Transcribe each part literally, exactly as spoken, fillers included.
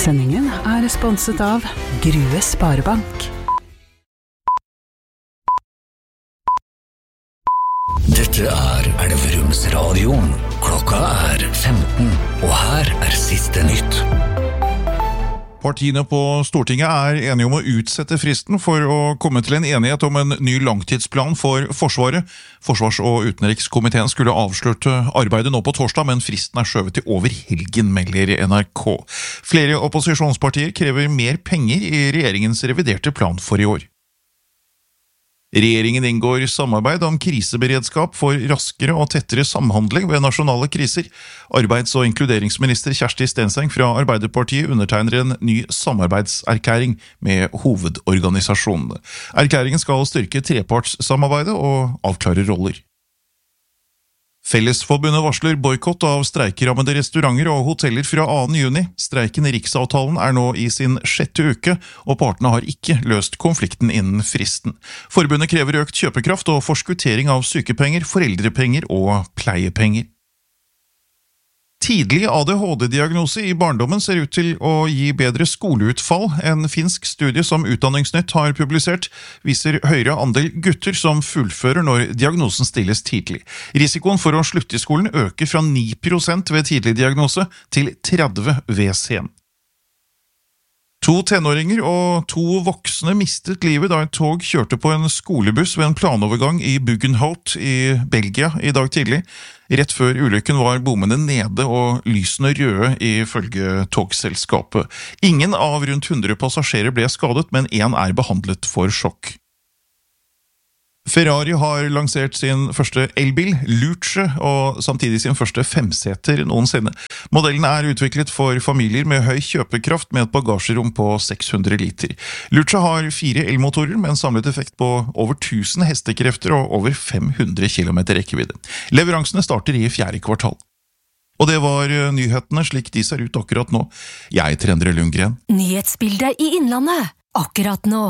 Sendingen er sponset av Grue Sparebank. Dette er Elverumsradioen. Klokka er femten, og her er siste nytt. Partiene på Stortinget er enige om å utsette fristen for å komme til en enighet om en ny langtidsplan for Forsvaret. Forsvars- og utenrikskomiteen skulle avslutte arbeidet nå på torsdag, men fristen er skjøvet til over helgen, melder N R K. Flere opposisjonspartier krever mer penger i regjeringens reviderte plan for i år. Regjeringen inngår samarbeid om kriseberedskap for raskere og tettere samhandling ved nasjonale kriser. Arbeids- og inkluderingsminister Kjersti Stenseng fra Arbeiderpartiet undertegner en ny samarbeidserklæring med hovedorganisasjonene. Erklæringen skal styrke trepartssamarbeidet og avklare roller. Fellesforbundet varsler boikott av streikerammede restauranter og hoteller fra annen juni. Streiken i Riksavtalen er nå i sin sjette uke, og partene har ikke løst konflikten innen fristen. Forbundet krever økt kjøpekraft og forskuttering av sykepenger, foreldrepenger og pleiepenger. Tidlig A D H D-diagnose i barndommen ser ut til å gi bedre skoleutfall. En finsk studie som Utdanningsnytt har publisert viser høyere andel gutter som fullfører når diagnosen stilles tidlig. Risikoen for å slutte i skolen øker fra ni prosent ved tidlig diagnose til tretti ved sen. To tenåringer og to voksne mistet livet da et tog kjørte på en skolebuss ved en planovergang i Buggenhout i Belgia i dag tidlig. Rett før ulykken var bommene nede og lysene røde ifølge togselskapet. Ingen av rundt hundre passasjerer ble skadet, men en er behandlet for sjokk. Ferrari har lansert sin første elbil, Luce, og samtidig sin første femseter noensinne. Modellen er utviklet for familier med høy kjøpekraft med et bagasjerom på seks hundre liter. Luce har fire elmotorer med en samlet effekt på over tusen hestekrefter og over fem hundre kilometer rekkevidde. Leveransene starter i fjerde kvartal. Og det var nyhetene slik de ser ut akkurat nå. Jeg heter Endre Lundgren. Nyhetsbildet i Innlandet, akkurat nå.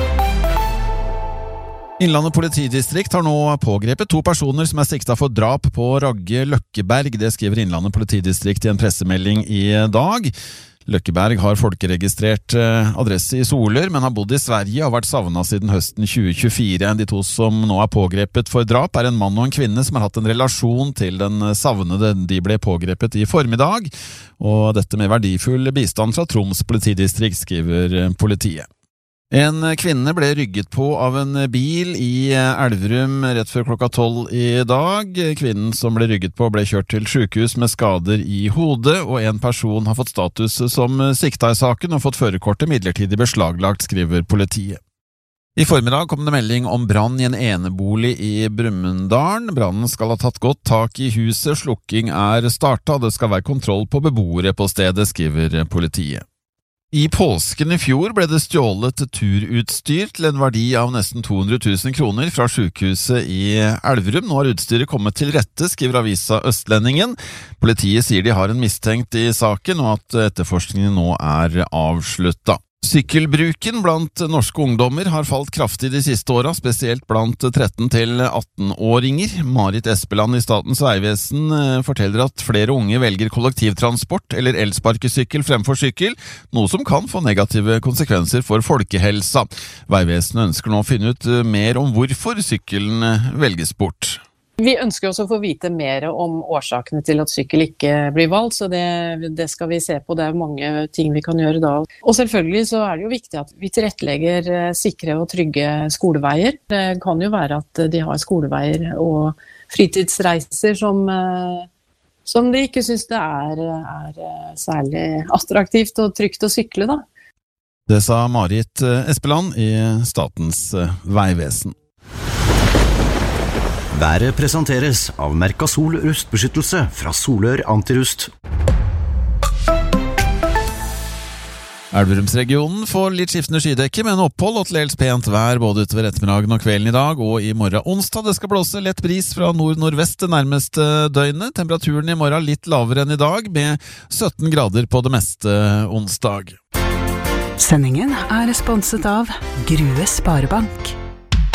Innlandet politidistrikt har nå pågrepet to personer som er siktet for drap på Ragge Løkkeberg. Det skriver Innlandet politidistrikt i en pressemelding i dag. Løkkeberg har folkeregistrert adresse i Solør, men har bodd i Sverige og har vært savnet siden høsten tjue tjuefire. De to som nå er pågrepet for drap er en mann og en kvinne som har hatt en relasjon til den savnede. De ble pågrepet i formiddag, og dette med verdifull bistand fra Troms politidistrikt, skriver politiet. En kvinne ble rygget på av en bil i Elverum rett før klokka tolv i dag. Kvinnen som ble rygget på ble kjørt til sykehus med skader i hodet, og en person har fått status som sikta i saken og fått førerkortet midlertidig beslaglagt, skriver politiet. I formiddag kom det melding om brann i en enebolig i Brumunddal. Brannen skal ha tatt godt tak i huset, slukking er startet, og det skal være kontroll på beboere på stedet, skriver politiet. I påsken i fjor ble det stjålet turutstyr til en verdi av nesten to hundre tusen kroner fra sykehuset i Elverum. Nå har utstyret kommet til rette, skriver avisa Østlendingen. Politiet sier de har en mistenkt i saken, og at etterforskningen nå er avsluttet. Sykkelbruken blant norske ungdommer har falt kraftig de siste årene, spesielt blant tretten til atten-åringer. Marit Espeland i Statens vegvesen forteller at flere unge velger kollektivtransport eller elsparkesykkel fremfor sykkel, noe som kan få negative konsekvenser for folkehelsa. Vegvesenet ønsker nå å finne ut mer om hvorfor sykkelen velges bort. Vi ønsker også å få vite mer om årsakene til at sykkel ikke blir valgt, så det, det skal vi se på. Det er mange ting vi kan gjøre da. Og selvfølgelig så er det jo viktig at vi tilrettelegger sikre og trygge skoleveier. Det kan jo være at de har skoleveier og fritidsreiser som, som de ikke synes det er, er særlig attraktivt og trygt å sykle da. Det sa Marit Espeland i Statens vegvesen. Været presenteres av Mercasol rustbeskyttelse fra Solør Antirust. Elverumsregionen får litt skiftende skydekke, men opphold og til dels pent vær både utover ettermiddagen og kvelden i dag og i morgen onsdag. Det skal blåse lett bris fra nord-nordvest det nærmeste døgnet. Temperaturen i morgen litt lavere enn i dag, med sytten grader på det meste onsdag. Sendingen er sponset av Grue Sparebank.